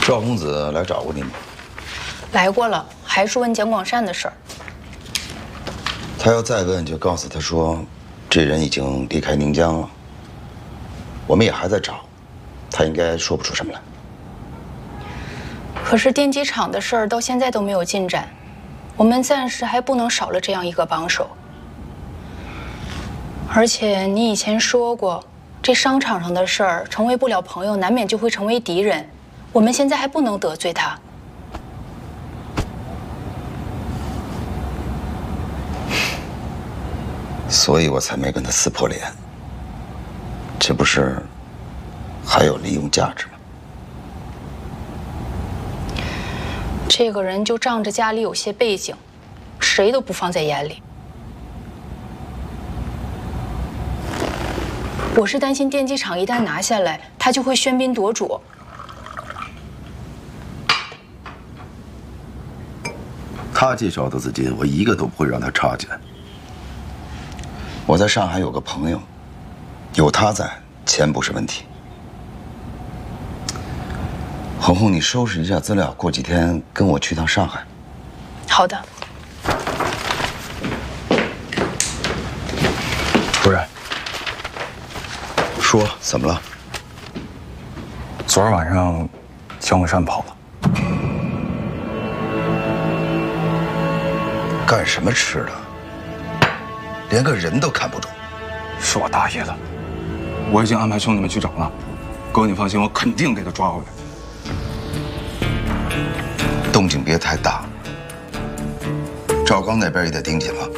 赵公子来找过你吗？ 来过了，还是问简广善的事儿。 他要再问，就告诉他说，这人已经离开宁江了。我们也还在找，他应该说不出什么来。 可是电机厂的事儿到现在都没有进展，我们暂时还不能少了这样一个帮手。而且你以前说过，这商场上的事儿成为不了朋友，难免就会成为敌人。我们现在还不能得罪他。 所以我才没跟他撕破脸。这不是还有利用价值吗？ 这个人就仗着家里有些背景，谁都不放在眼里。我是担心电机厂一旦拿下来，他就会喧宾夺主。 他介绍的资金，我一个都不会让他插进来。 我在上海有个朋友，有他在，钱不是问题。红红，你收拾一下资料，过几天跟我去趟上海。 好的。 夫人， 说怎么了？ 昨儿晚上，姜文山跑了。 干什么吃的？连个人都看不住。 是我大意了，我已经安排兄弟们去找了。哥，你放心，我肯定给他抓回来。 动静别太大。赵刚那边也得盯紧了。